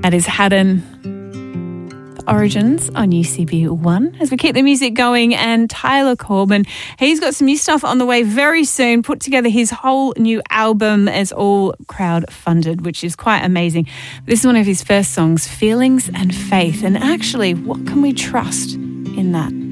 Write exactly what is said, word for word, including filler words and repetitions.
That is Haddon, Origins on U C B one. As we keep the music going, and Tyler Corbin, he's got some new stuff on the way very soon, put together his whole new album as all crowd-funded, which is quite amazing. This is one of his first songs, Feelings and Faith. And actually, what can we trust in that?